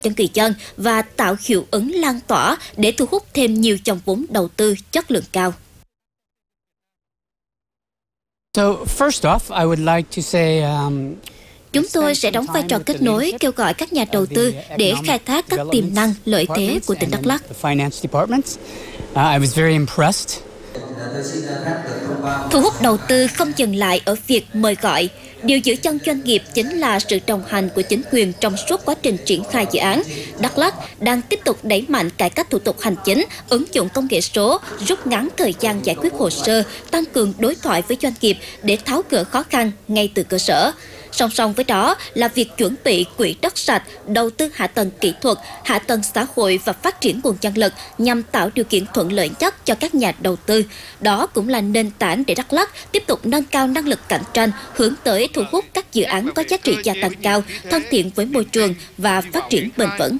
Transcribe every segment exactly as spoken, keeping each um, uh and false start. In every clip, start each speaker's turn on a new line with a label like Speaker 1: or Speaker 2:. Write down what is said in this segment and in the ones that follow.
Speaker 1: cho người dân và tạo hiệu ứng lan tỏa để thu hút thêm nhiều dòng vốn đầu tư chất lượng cao.
Speaker 2: So first off, I would like to say um,
Speaker 1: Chúng tôi sẽ đóng vai trò kết nối, kêu gọi các nhà đầu tư để khai thác các tiềm năng, lợi thế của tỉnh Đắk Lắk.
Speaker 2: I was very impressed.
Speaker 1: Thu hút đầu tư không dừng lại ở việc mời gọi. Điều giữ chân doanh nghiệp chính là sự đồng hành của chính quyền trong suốt quá trình triển khai dự án. Đắk Lắk đang tiếp tục đẩy mạnh cải cách thủ tục hành chính, ứng dụng công nghệ số, rút ngắn thời gian giải quyết hồ sơ, tăng cường đối thoại với doanh nghiệp để tháo gỡ khó khăn ngay từ cơ sở. Song song với đó là việc chuẩn bị quỹ đất sạch, đầu tư hạ tầng kỹ thuật, hạ tầng xã hội và phát triển nguồn nhân lực nhằm tạo điều kiện thuận lợi nhất cho các nhà đầu tư. Đó cũng là nền tảng để Đắk Lắk tiếp tục nâng cao năng lực cạnh tranh, hướng tới thu hút các dự án có giá trị gia tăng cao, thân thiện với môi trường và phát triển bền vững.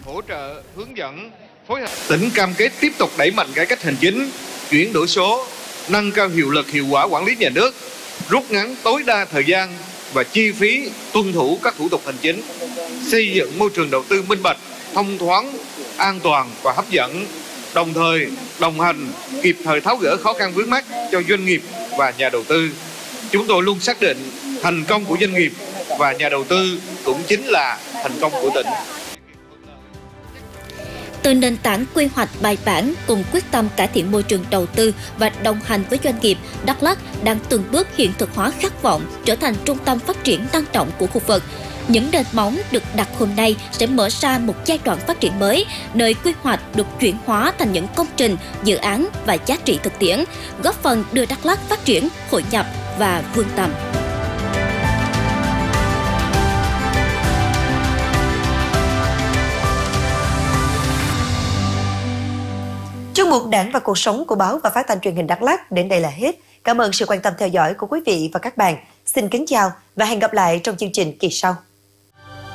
Speaker 3: Tỉnh cam kết tiếp tục đẩy mạnh cải cách hành chính, chuyển đổi số, nâng cao hiệu lực hiệu quả quản lý nhà nước, rút ngắn tối đa thời gian và chi phí tuân thủ các thủ tục hành chính, xây dựng môi trường đầu tư minh bạch, thông thoáng, an toàn và hấp dẫn, đồng thời đồng hành kịp thời tháo gỡ khó khăn vướng mắc cho doanh nghiệp và nhà đầu tư. Chúng tôi luôn xác định thành công của doanh nghiệp và nhà đầu tư cũng chính là thành công của tỉnh.
Speaker 1: Từ nền tảng quy hoạch bài bản cùng quyết tâm cải thiện môi trường đầu tư và đồng hành với doanh nghiệp, Đắk Lắk đang từng bước hiện thực hóa khát vọng trở thành trung tâm phát triển năng động của khu vực. Những nền móng được đặt hôm nay sẽ mở ra một giai đoạn phát triển mới, nơi quy hoạch được chuyển hóa thành những công trình, dự án và giá trị thực tiễn, góp phần đưa Đắk Lắk phát triển, hội nhập và vươn tầm.
Speaker 4: Chuyên mục Đảng và cuộc sống của báo và phát thanh truyền hình Đắk Lắk đến đây là hết. Cảm ơn sự quan tâm theo dõi của quý vị và các bạn. Xin kính chào và hẹn gặp lại trong chương trình kỳ sau.